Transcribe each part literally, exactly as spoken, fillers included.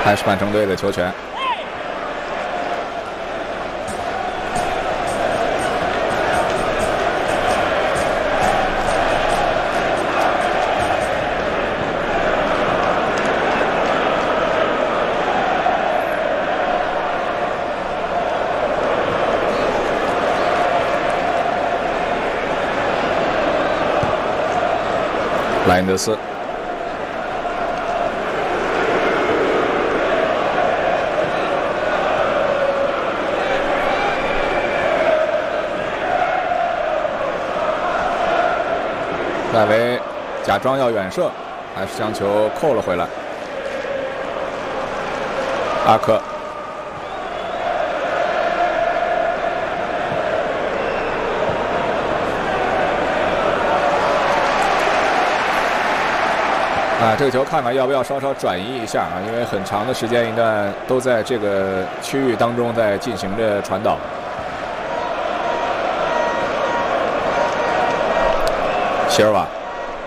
还是曼城队的球权。莱因德斯。 戴维假装要远射，还是将球扣了回来。阿克，啊，这个球看看要不要稍稍转移一下啊，因为很长的时间一段都在这个区域当中在进行着传导。 席尔瓦，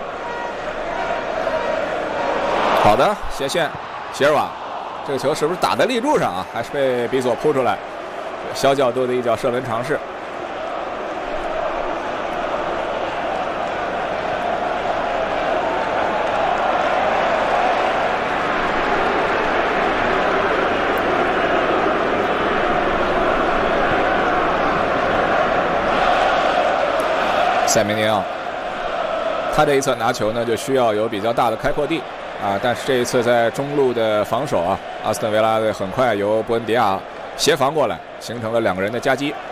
好的斜线，席尔瓦，这个球是不是打在立柱上啊？还是被比索扑出来？小角度的一脚射门尝试。塞梅尼奥。 他这一侧拿球呢，就需要有比较大的开阔地啊，但是这一次在中路的防守啊，阿斯顿维拉队很快由伯恩迪亚协防过来，形成了两个人的夹击。